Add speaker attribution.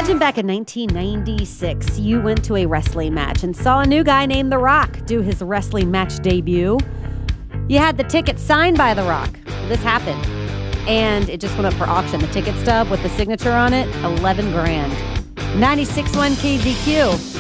Speaker 1: Imagine back in 1996, you went to a wrestling match and saw a new guy named The Rock do his wrestling match debut. You had the ticket signed by The Rock. This happened. And it just went up for auction. The ticket stub with the signature on it, $11,000. 96.1 KZQ.